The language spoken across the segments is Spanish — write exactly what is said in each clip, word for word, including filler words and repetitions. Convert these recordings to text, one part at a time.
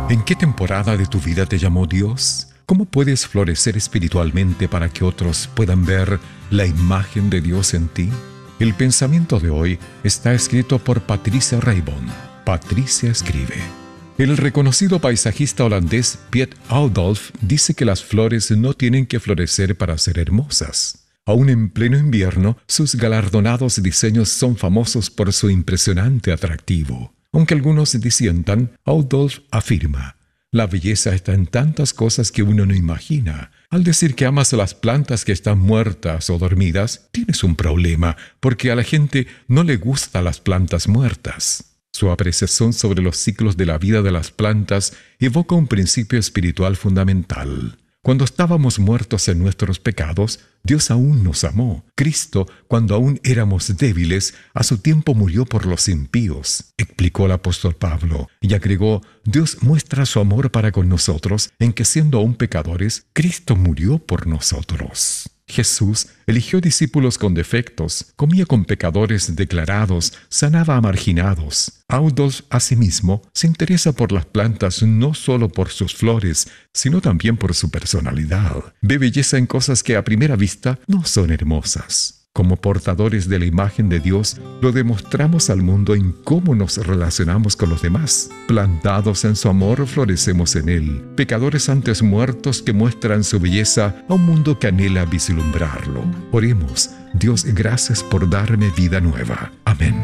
¿En qué temporada de tu vida te llamó Dios? ¿Cómo puedes florecer espiritualmente para que otros puedan ver la imagen de Dios en ti? El pensamiento de hoy está escrito por Patricia Raybon. Patricia escribe: el reconocido paisajista holandés Piet Oudolf dice que las flores no tienen que florecer para ser hermosas. Aún en pleno invierno, sus galardonados diseños son famosos por su impresionante atractivo. Aunque algunos disientan, Oudolf afirma: la belleza está en tantas cosas que uno no imagina. Al decir que amas a las plantas que están muertas o dormidas, tienes un problema, porque a la gente no le gustan las plantas muertas. Su apreciación sobre los ciclos de la vida de las plantas evoca un principio espiritual fundamental. Cuando estábamos muertos en nuestros pecados, Dios aún nos amó. Cristo, cuando aún éramos débiles, a su tiempo murió por los impíos, explicó el apóstol Pablo, y agregó: Dios muestra su amor para con nosotros en que, siendo aún pecadores, Cristo murió por nosotros. Jesús eligió discípulos con defectos, comía con pecadores declarados, sanaba a marginados. Oudolf, asimismo, se interesa por las plantas no solo por sus flores, sino también por su personalidad. Ve belleza en cosas que a primera vista no son hermosas. Como portadores de la imagen de Dios, lo demostramos al mundo en cómo nos relacionamos con los demás. Plantados en su amor, florecemos en él. Pecadores antes muertos que muestran su belleza a un mundo que anhela vislumbrarlo. Oremos: Dios, gracias por darme vida nueva. Amén.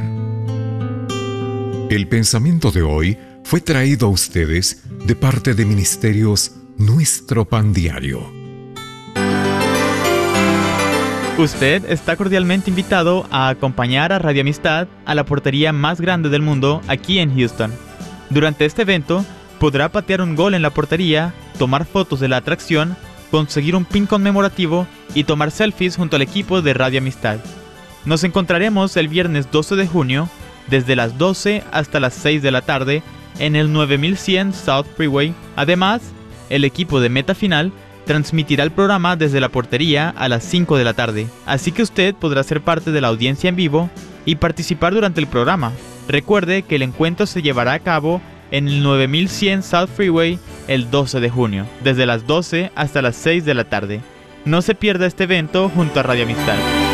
El pensamiento de hoy fue traído a ustedes de parte de Ministerios Nuestro Pan Diario. Usted está cordialmente invitado a acompañar a Radio Amistad a la portería más grande del mundo aquí en Houston. Durante este evento podrá patear un gol en la portería, tomar fotos de la atracción, conseguir un pin conmemorativo y tomar selfies junto al equipo de Radio Amistad. Nos encontraremos el viernes doce de junio desde las doce hasta las seis de la tarde en el nueve mil cien South Freeway. Además, el equipo de Meta Final transmitirá el programa desde la portería a las cinco de la tarde, así que usted podrá ser parte de la audiencia en vivo y participar durante el programa. Recuerde que el encuentro se llevará a cabo en el nueve mil cien South Freeway el doce de junio, desde las doce hasta las seis de la tarde. No se pierda este evento junto a Radio Amistad.